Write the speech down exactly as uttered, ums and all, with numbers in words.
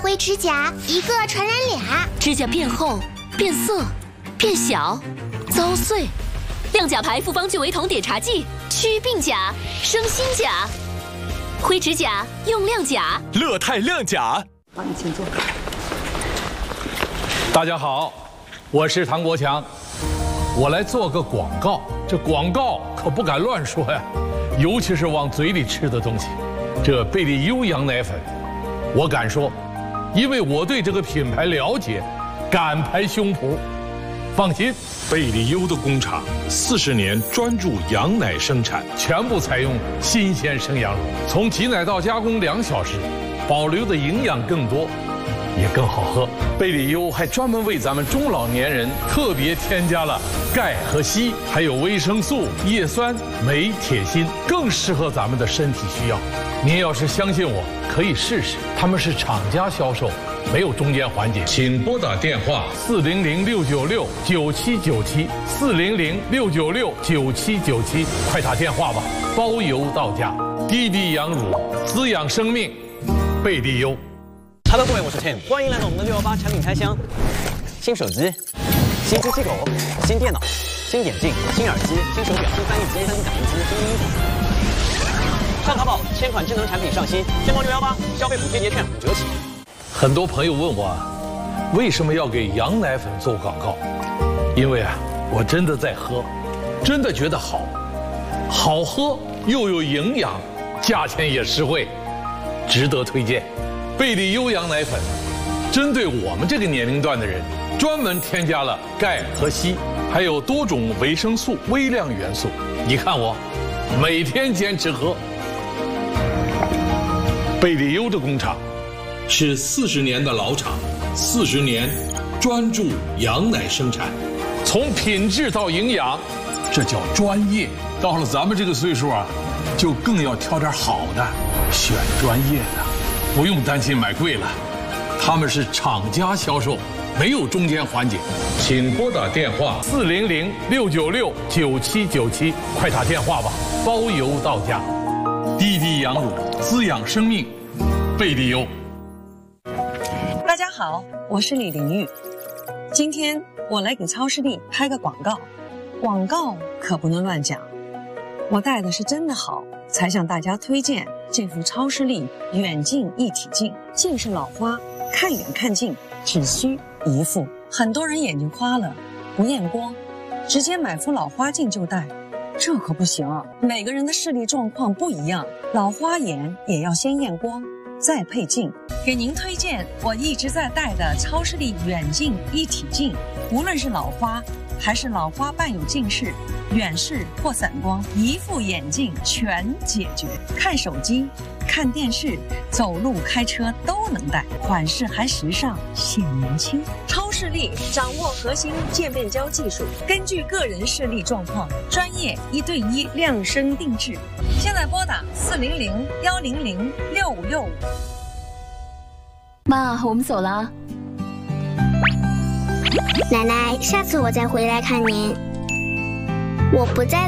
灰指甲一个传染俩， 指甲变厚、变色、变小、遭碎。亮甲牌复方聚维酮碘茶剂，祛病甲、生新甲。灰指甲用亮甲， 乐泰亮甲。 帮你请坐。 大家好，我是唐国强，我来做个广告。这广告可不敢乱说呀，尤其是往嘴里吃的东西。这贝利优羊奶粉，我敢说，因为我对这个品牌了解，敢拍胸脯。放心， 贝利优的工厂四十年专注羊奶生产， 全部采用新鲜生羊乳，从挤奶到加工两小时，保留的营养更多，也更好喝。贝利优还专门为咱们中老年人特别添加了钙和硒，还有维生素、叶酸、镁、铁、锌，更适合咱们的身体需要。您要是相信我，可以试试。他们是厂家销售，没有中间环节。 请拨打电话四零零六九六九七九七四零零六九六九七九七，快打电话吧，包邮到家。滴滴羊乳滋养生命，贝利优。 Hello， 各位，我是 Tim， 欢迎来到我们的六幺八产品开箱。新手机、新机器狗、新电脑、新眼镜、新耳机、新手表、新翻译机、新感应机、新衣服。上淘宝，千款智能产品上新，天猫六幺八消费补贴节券五折起。 很多朋友问我，为什么要给羊奶粉做广告？因为啊，我真的在喝，真的觉得好，好喝又有营养，价钱也实惠，值得推荐。贝利优羊奶粉，针对我们这个年龄段的人，专门添加了钙和硒，还有多种维生素、微量元素。你看我，每天坚持喝。贝利优的工厂是四十年的老厂，四十年专注羊奶生产，从品质到营养，这叫专业。到了咱们这个岁数啊，就更要挑点好的，选专业的。不用担心买贵了，他们是厂家销售，没有中间环节。 请拨打电话四零零六九六九七九七，快打电话吧，包邮到家。滴滴羊乳滋养生命，贝利优。 大家好，我是李玲玉，今天我来给超视力拍个广告，广告可不能乱讲，我带的是真的好，才向大家推荐这副超视力远近一体镜。近视老花，看远看近只需一副。很多人眼睛花了不验光，直接买副老花镜就戴，这可不行啊，每个人的视力状况不一样，老花眼也要先验光再配镜。给您推荐我一直在戴的超视力远近一体镜，无论是老花还是老花伴有近视、远视或散光，一副眼镜全解决。看手机、看电视、走路、开车都能戴，款式还时尚显年轻。超视力掌握核心渐变焦技术，根据个人视力状况，专业一对一量身定制。现在拨打四零零幺零零六五六五。 妈，我们走了。 奶奶，下次我再回来看您。我不在